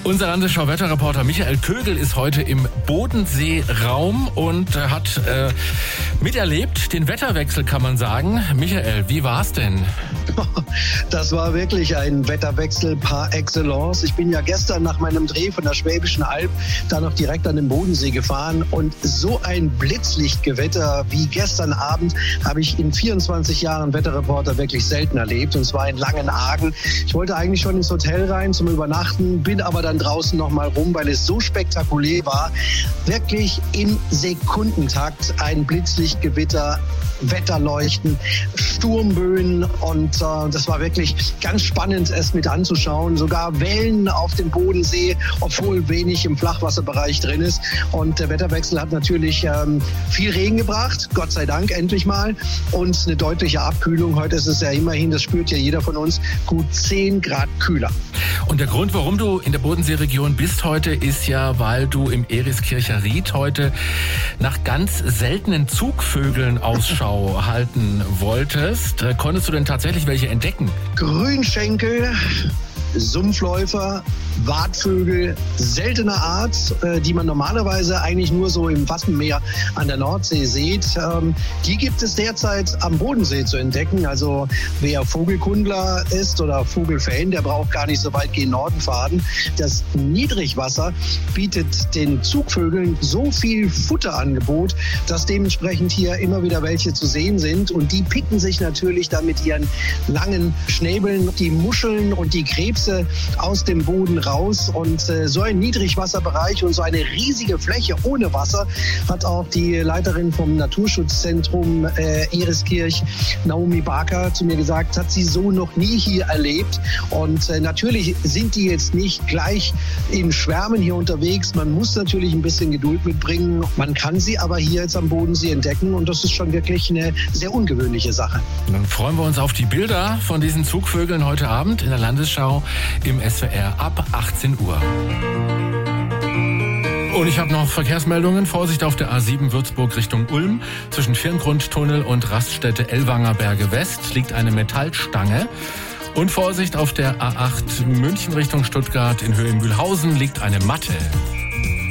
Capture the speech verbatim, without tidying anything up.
Unser Landesschau-Wetterreporter Michael Kögel ist heute im Bodenseeraum und hat äh, miterlebt den Wetterwechsel, kann man sagen. Michael, wie war's denn? Das war wirklich ein Wetterwechsel par excellence. Ich bin ja gestern nach meinem Dreh von der Schwäbischen Alb da noch direkt an den Bodensee gefahren und so ein Blitzlichtgewitter wie gestern Abend habe ich in vierundzwanzig Jahren Wetterreporter wirklich selten erlebt, und zwar in Langenargen. Ich wollte eigentlich schon ins Hotel rein zum Übernachten, bin aber dann draußen noch mal rum, weil es so spektakulär war. Wirklich im Sekundentakt ein Blitzlichtgewitter, Wetterleuchten, Sturmböen, und äh, das war wirklich ganz spannend, es mit anzuschauen. Sogar Wellen auf dem Bodensee, obwohl wenig im Flachwasserbereich drin ist. Und der Wetterwechsel hat natürlich ähm, viel Regen gebracht, Gott sei Dank endlich mal, und eine deutliche Abkühlung. Heute ist es ja immerhin, das spürt ja jeder von uns, gut zehn Grad kühler. Und der Grund, warum du in der Bodenseeregion bist heute, ist ja, weil du im Eriskircher Ried heute nach ganz seltenen Zugvögeln Ausschau halten wolltest. Konntest du denn tatsächlich welche entdecken? Grünschenkel, Sumpfläufer, Wartvögel, seltener Art, äh, die man normalerweise eigentlich nur so im Wattenmeer an der Nordsee sieht. Ähm, die gibt es derzeit am Bodensee zu entdecken. Also wer Vogelkundler ist oder Vogelfan, der braucht gar nicht so weit gen Norden fahren. Das Niedrigwasser bietet den Zugvögeln so viel Futterangebot, dass dementsprechend hier immer wieder welche zu sehen sind. Und die picken sich natürlich dann mit ihren langen Schnäbeln die Muscheln und die Krebse aus dem Boden raus. Und äh, so ein Niedrigwasserbereich und so eine riesige Fläche ohne Wasser hat auch die Leiterin vom Naturschutzzentrum äh, Eriskirch, Naomi Barker, zu mir gesagt, hat sie so noch nie hier erlebt. Und äh, natürlich sind die jetzt nicht gleich in Schwärmen hier unterwegs. Man muss natürlich ein bisschen Geduld mitbringen. Man kann sie aber hier jetzt am Bodensee entdecken, und das ist schon wirklich eine sehr ungewöhnliche Sache. Dann freuen wir uns auf die Bilder von diesen Zugvögeln heute Abend in der Landesschau im S W R ab achtzehn Uhr. Und ich habe noch Verkehrsmeldungen. Vorsicht auf der A sieben Würzburg Richtung Ulm. Zwischen Firngrundtunnel und Raststätte Ellwanger Berge West liegt eine Metallstange. Und Vorsicht auf der A acht München Richtung Stuttgart in Höhe Mühlhausen liegt eine Matte.